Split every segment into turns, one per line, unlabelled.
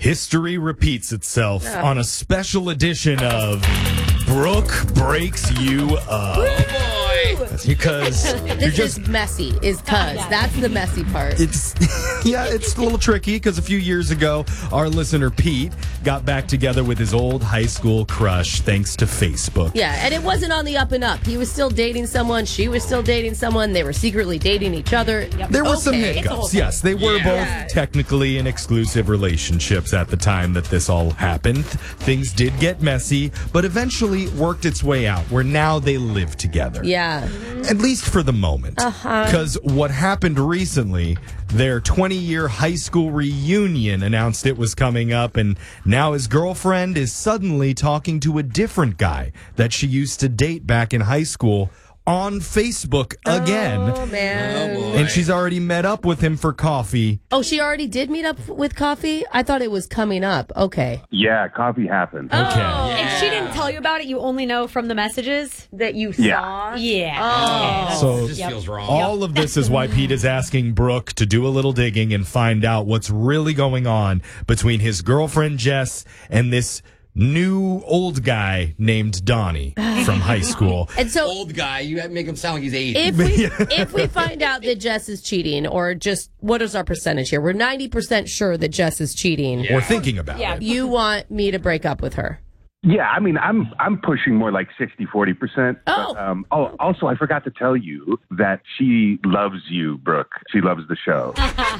history repeats itself on a special edition of Brooke Breaks You Up.
Oh, boy.
Because
This is messy, that's the messy part.
it's a little tricky because a few years ago, our listener Pete got back together with his old high school crush thanks to Facebook.
Yeah, and it wasn't on the up and up. He was still dating someone. She was still dating someone. They were secretly dating each other.
There were some
Okay.
hiccups. Yes, they were both technically in exclusive relationships at the time that this all happened. Things did get messy, but eventually worked its way out where now they live together.
Yeah.
At least for the moment. Because what happened recently, their 20-year high school reunion announced it was coming up, and now his girlfriend is suddenly talking to a different guy that she used to date back in high school on Facebook again.
Oh, man.
Oh, boy.
And she's already met up with him for coffee.
Oh, she already did meet up with coffee? I thought it was coming up. Okay.
Yeah, coffee happened.
Okay.
And she didn't tell you about it. You only know from the messages that you saw. Yeah. Okay.
So
This feels wrong.
all of this is why Pete is asking Brooke to do a little digging and find out what's really going on between his girlfriend Jess and this new old guy named Donnie from high school.
And so
Old guy, you make him sound like he's 80.
if we find out that Jess is cheating, or just what is our percentage here? We're 90% sure that Jess is cheating.
Or thinking about
Yeah.
it.
You want me to break up with her?
Yeah, I mean, I'm pushing more like 60-40%.
Oh.
Also, I forgot to tell you that she loves you, Brooke. She loves the show.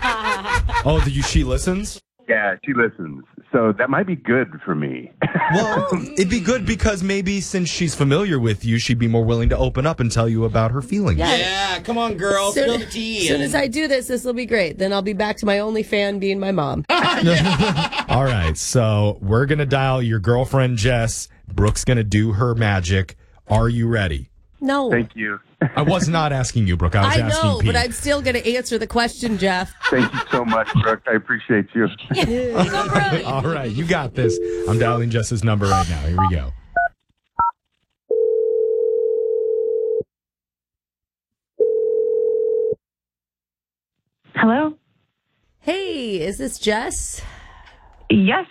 Oh, she listens?
Yeah, she listens. So that might be good for me.
Well, it'd be good because maybe since she's familiar with you, she'd be more willing to open up and tell you about her feelings.
Yeah, come on, girl. Spill the tea.
As soon as I do this will be great. Then I'll be back to my only fan being my mom.
All right, so we're going to dial your girlfriend, Jess. Brooke's going to do her magic. Are you ready?
No.
Thank you.
I was not asking you, Brooke. I was
I
asking
know,
Pete.
but I'm still going to answer the question, Jeff.
Thank you so much, Brooke. I appreciate you.
All right, you got this. I'm dialing Jess's number right now. Here we go.
Hello?
Hey, is this Jess?
Yes,